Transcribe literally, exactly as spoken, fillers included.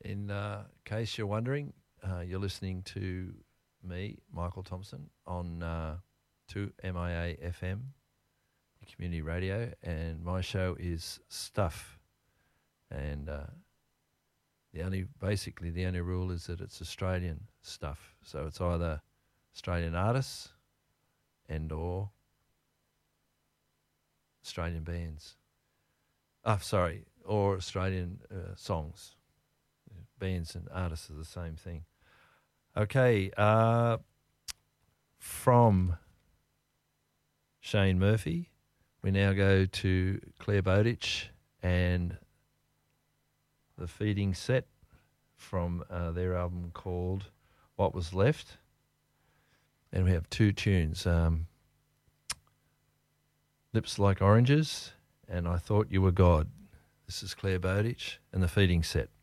In uh, case you're wondering, uh, you're listening to me, Michael Thompson, on uh, two M I A F M, community radio, and my show is Stuff. And uh, the only, basically, the only rule is that it's Australian stuff. So it's either Australian artists and or Australian bands. Oh, sorry, or Australian uh, songs. Bands and artists are the same thing. Okay, uh, from Shane Murphy, we now go to Claire Bowditch and the Feeding Set from uh, their album called What Was Left. And we have two tunes, um, Lips Like Oranges and I Thought You Were God. This is Claire Bowditch and the Feeding Set.